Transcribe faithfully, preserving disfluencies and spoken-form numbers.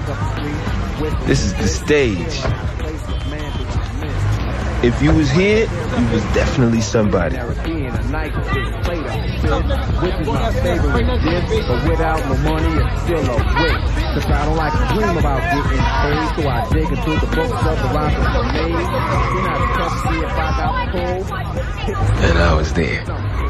This is the stage. If you was here, you was definitely somebody. But without no money, it's still a waste. Cause I don't like to dream about getting paid, so I dig into the books of the rhymes that I made. Then I touch see if I got pulled. And I was there.